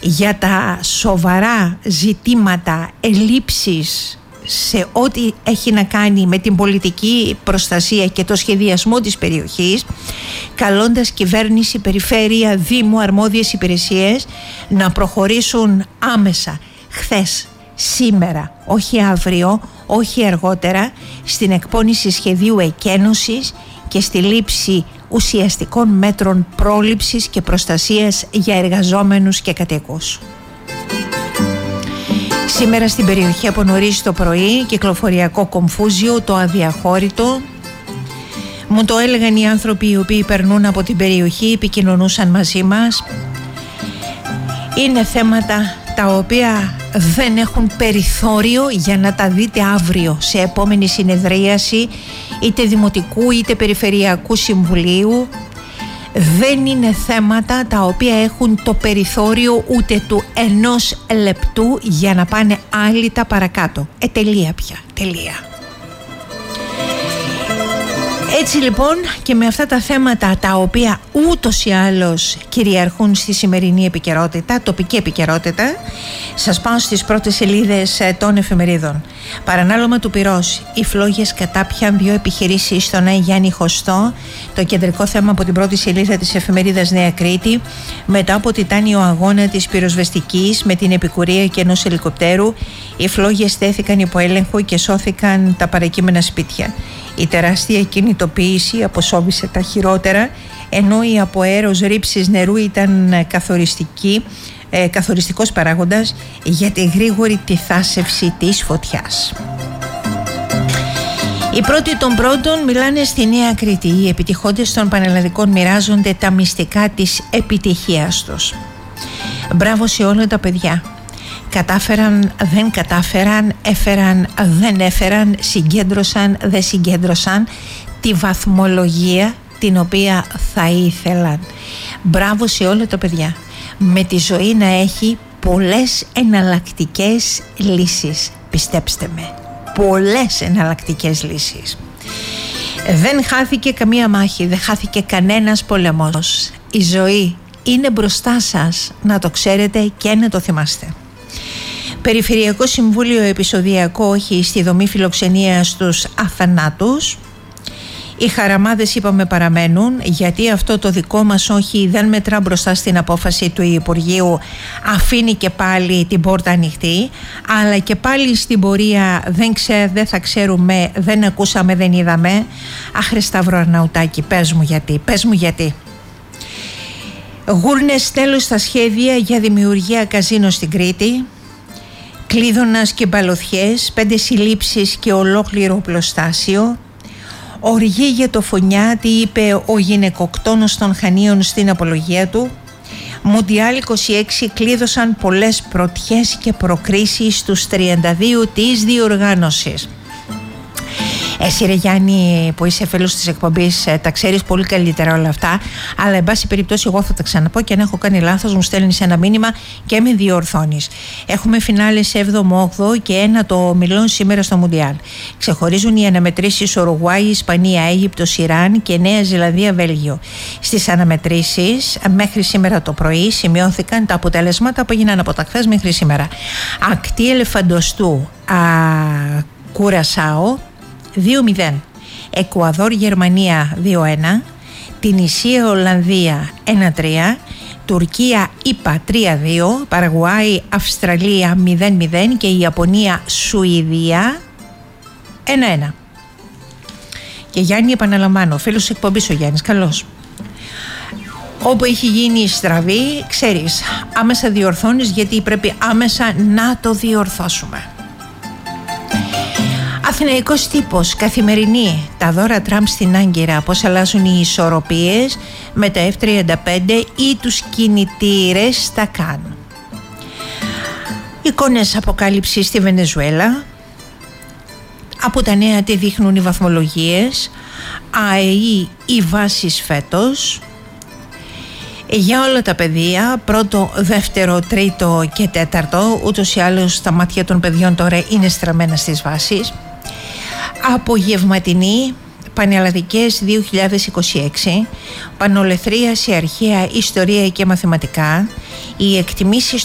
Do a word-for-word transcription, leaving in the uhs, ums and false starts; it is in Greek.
για τα σοβαρά ζητήματα ελλείψεις σε ό,τι έχει να κάνει με την πολιτική προστασία και το σχεδιασμό της περιοχής, καλώντας κυβέρνηση, περιφέρεια, δήμο, αρμόδιες υπηρεσίες να προχωρήσουν άμεσα, χθες, σήμερα, όχι αύριο, όχι αργότερα, στην εκπόνηση σχεδίου εκένωσης και στη λήψη ουσιαστικών μέτρων πρόληψης και προστασίας για εργαζόμενους και κατοίκους. Σήμερα στην περιοχή από νωρίς το πρωί, κυκλοφοριακό κομφούζιο, το αδιαχώρητο. Μου το έλεγαν οι άνθρωποι οι οποίοι περνούν από την περιοχή, επικοινωνούσαν μαζί μας. Είναι θέματα τα οποία δεν έχουν περιθώριο για να τα δείτε αύριο σε επόμενη συνεδρίαση είτε Δημοτικού είτε Περιφερειακού Συμβουλίου. Δεν είναι θέματα τα οποία έχουν το περιθώριο ούτε του ενός λεπτού για να πάνε άλυτα παρακάτω. Ε, τελεία πια, τελεία. Έτσι λοιπόν και με αυτά τα θέματα τα οποία ούτως ή άλλως κυριαρχούν στη σημερινή επικαιρότητα, τοπική επικαιρότητα, σας πάω στις πρώτες σελίδες των εφημερίδων. Παρανάλωμα του πυρός, οι φλόγες κατάπιαν δύο επιχειρήσεις στον Άι Γιάννη Χωστό, το κεντρικό θέμα από την πρώτη σελίδα της εφημερίδας Νέα Κρήτη. Μετά από τιτάνιο αγώνα της πυροσβεστικής με την επικουρία και ενός ελικοπτέρου, οι φλόγες στέθηκαν υπό έλεγχο και σώθηκαν τα παρακείμενα σπίτια. Η τεράστια κινητοποίηση αποσώβησε τα χειρότερα, ενώ η από αέρος ρήψης νερού ήταν καθοριστική, ε, καθοριστικός παράγοντας για τη γρήγορη τυθάσευση της φωτιάς. Οι πρώτοι των πρώτων μιλάνε στη Νέα Κρήτη. Οι επιτυχώντες των πανελλαδικών μοιράζονται τα μυστικά της επιτυχίας τους. Μπράβο σε όλα τα παιδιά. Κατάφεραν, δεν κατάφεραν, έφεραν, δεν έφεραν, συγκέντρωσαν, δεν συγκέντρωσαν τη βαθμολογία την οποία θα ήθελαν. Μπράβο σε όλα τα παιδιά. Με τη ζωή να έχει πολλές εναλλακτικές λύσεις. Πιστέψτε με, πολλές εναλλακτικές λύσεις. Δεν χάθηκε καμία μάχη, δεν χάθηκε κανένας πολεμός. Η ζωή είναι μπροστά σας, να το ξέρετε και να το θυμάστε. Περιφερειακό Συμβούλιο επεισοδιακό, όχι στη δομή φιλοξενίας στους αθανάτους. Οι χαραμάδες είπαμε παραμένουν, γιατί αυτό το δικό μας όχι δεν μετρά μπροστά στην απόφαση του Υπουργείου, αφήνει και πάλι την πόρτα ανοιχτή, αλλά και πάλι στην πορεία δεν, ξέ, δεν θα ξέρουμε, δεν ακούσαμε, δεν είδαμε. Άχρε Σταύρο Αρναουτάκη, πες μου γιατί, πες μου γιατί. Γούρνες τέλος στα σχέδια για δημιουργία καζίνο στην Κρήτη. Κλείδωνας και μπαλωθιές, πέντε συλλήψεις και ολόκληρο πλωστάσιο. Οργή για το Φωνιά, τι είπε ο γυναικοκτόνος των Χανίων στην απολογία του. Μουντιάλ είκοσι έξι, κλείδωσαν πολλές πρωτιές και προκρίσεις στους τριάντα δύο της διοργάνωσης. Εσύ ρε Γιάννη που είσαι φίλος της εκπομπής, τα ξέρεις πολύ καλύτερα όλα αυτά, αλλά εν πάση περιπτώσει εγώ θα τα ξαναπώ και αν έχω κάνει λάθος μου στέλνεις ένα μήνυμα και με διορθώνεις. Έχουμε φινάλε σε έβδομο όγδοο και ένα το ομιλών σήμερα στο Μουντιάλ. Ξεχωρίζουν οι αναμετρήσεις Ουρουγουάη, Ισπανία, Αίγυπτος, Ιράν και Νέα Ζηλανδία, Βέλγιο. Στις αναμετρήσεις μέχρι σήμερα το πρωί σημειώθηκαν τα αποτελέσματα που έγιναν από τα χθες μέχρι σήμερα. Ακτή Ελεφαντοστού, α, Κουρασάο δύο μηδέν, Εκουαδόρ Γερμανία δύο ένα, Τινησία Ολλανδία ένα τρία, Τουρκία ΙΠΑ τρία δύο, Παραγουάη Αυστραλία μηδέν μηδέν και η Ιαπωνία Σουηδία ένα ένα. Και Γιάννη, επαναλαμβάνω, φίλος της εκπομπής ο Γιάννης, καλός. Όπου έχει γίνει η στραβή, ξέρεις, άμεσα διορθώνεις, γιατί πρέπει άμεσα να το διορθώσουμε. Αθηναϊκός τύπος, καθημερινή, τα δώρα Τραμπ στην Άγκυρα, πώς αλλάζουν οι ισορροπίες με τα εφ τριάντα πέντε ή τους κινητήρες στα κάνουν. Εικόνες αποκάλυψης στη Βενεζουέλα. Από τα νέα τι δείχνουν οι βαθμολογίες. ΑΕΗ οι βάσεις φέτος. Για όλα τα παιδεία, πρώτο, δεύτερο, τρίτο και τέταρτο, ούτως ή άλλως τα μάτια των παιδιών τώρα είναι στραμμένα στις βάσεις. Απογευματινή, πανελλαδικές δύο χιλιάδες είκοσι έξι, πανολεθρία σε αρχαία ιστορία και μαθηματικά, οι εκτιμήσεις